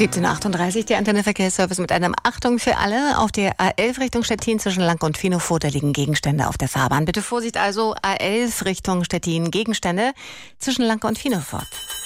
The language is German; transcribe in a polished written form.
17:38, der Antenne Verkehrsservice mit einem Achtung für alle. Auf der A11 Richtung Stettin zwischen Lank und Finofurt, da liegen Gegenstände auf der Fahrbahn. Bitte Vorsicht also, A11 Richtung Stettin, Gegenstände zwischen Lank und Finofurt.